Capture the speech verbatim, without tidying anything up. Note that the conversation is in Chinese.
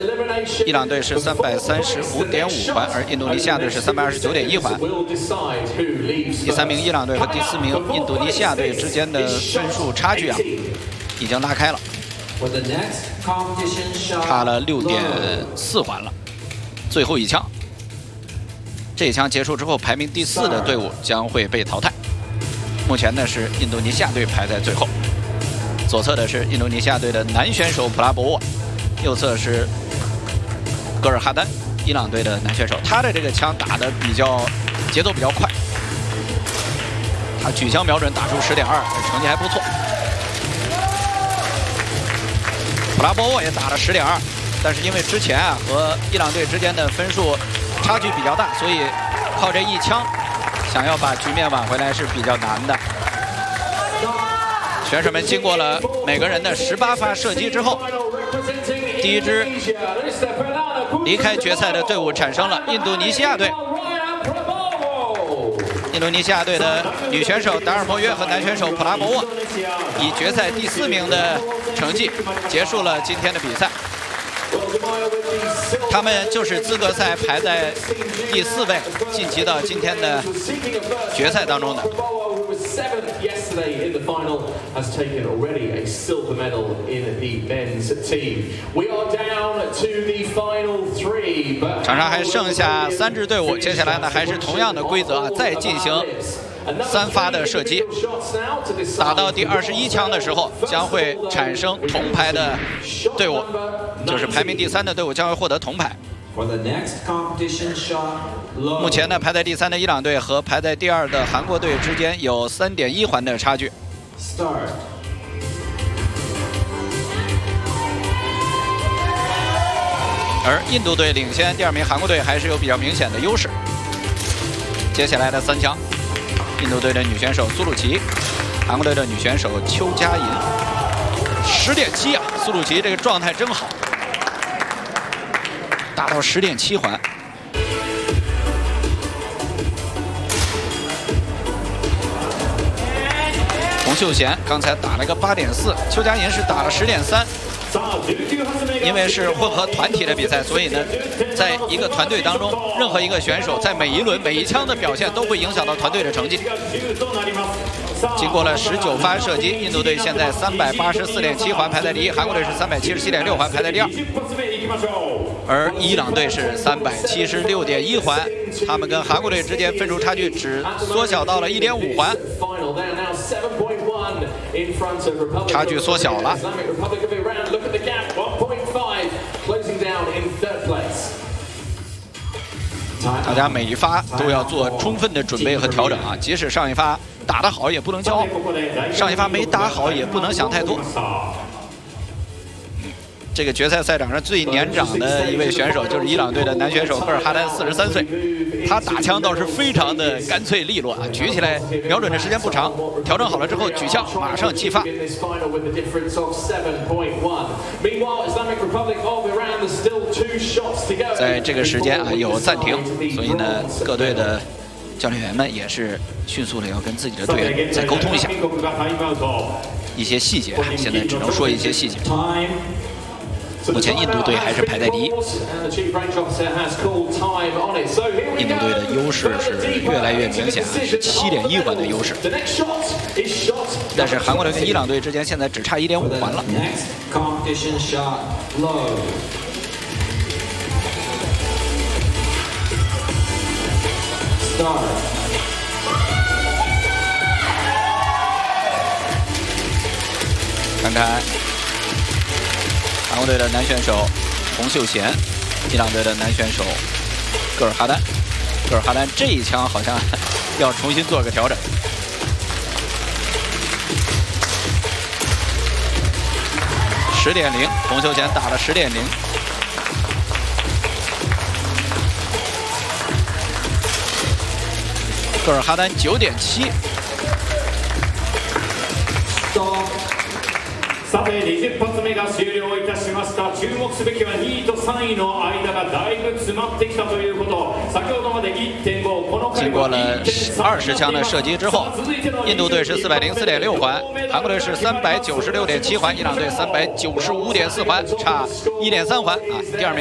伊朗队是三百三十五点五环，而印度尼西亚队是三百二十九点一环。第三名伊朗队和第四名印度尼西亚队之间的分数差距啊，已经拉开了，差了六点四环了。最后一枪，这一枪结束之后，排名第四的队伍将会被淘汰。目前呢是印度尼西亚队排在最后，左侧的是印度尼西亚队的男选手普拉博沃，右侧是 戈尔哈丹，伊朗队的男选手，他的这个枪打的比较节奏比较快，他举枪瞄准打出十点二，成绩还不错。普拉博沃也打了十点二，但是因为之前啊和伊朗队之间的分数差距比较大，所以靠这一枪想要把局面挽回来是比较难的。选手们经过了每个人的十八发射击之后，第一支 离开决赛的队伍产生了印度尼西亚队。印度尼西亚队的女选手达尔莫约和男选手普拉博沃以决赛第四名的成绩结束了今天的比赛。他们就是资格赛排在第四位，晋级到今天的决赛当中的。 Yesterday in the final has taken already a silver medal in the men's team. We are down to the final three. 场上还剩下三支队伍，接下来呢还是同样的规则啊，再进行三发的射击，打到第二十一枪的时候，将会产生铜牌的队伍，就是排名第三的队伍将会获得铜牌。 目前呢，排在第三的伊朗队和排在第二的韩国队之间有三点一环的差距。而印度队领先第二名韩国队还是有比较明显的优势。接下来的三枪，印度队的女选手苏鲁奇，韩国队的女选手邱佳莹，十点七啊，苏鲁奇这个状态真好。 达到十点七环，洪秀贤刚才打了个八点四，邱佳莹是打了十点三。因为是混合团体的比赛，所以呢，在一个团队当中，任何一个选手在每一轮每一枪的表现都会影响到团队的成绩。经过了十九发射击，印度队现在三百八十四点七环排在第一，韩国队是三百七十七点六环排在第二。 而伊朗队是三百七十六点一环，他们跟韩国队之间分数差距只缩小到了一点五环，差距缩小了。大家每一发都要做充分的准备和调整啊，即使上一发打得好，也不能骄傲；上一发没打好，也不能想太多。 这个决赛赛场上最年长的一位选手就是伊朗队的男选手戈尔哈丹，四十三岁。他打枪倒是非常的干脆利落啊，举起来瞄准的时间不长，调整好了之后举枪马上击发。在这个时间啊有暂停，所以呢各队的教练员们也是迅速的要跟自己的队员再沟通一下一些细节啊，现在只能说一些细节。 目前印度队还是排在第一，印度队的优势是越来越明显，是七点一环的优势。但是韩国队跟伊朗队之间现在只差一点五环了。看看。 韩国队的男选手洪秀贤，伊朗队的男选手戈尔哈丹。戈尔哈丹这一枪好像要重新做个调整。十点零，洪秀贤打了十点零。戈尔哈丹九点七。 さてにじゅっ発目が終了いたしました。注目すべきはにいとさんいの間がだいぶ詰まってきたということ。先ほどまで いってんご この经过了二十枪的射击之后，印度队是四百零四点六环，韩国队是三百九十六点七环，伊朗队三百九十五点四环，差一点三环啊。第二名。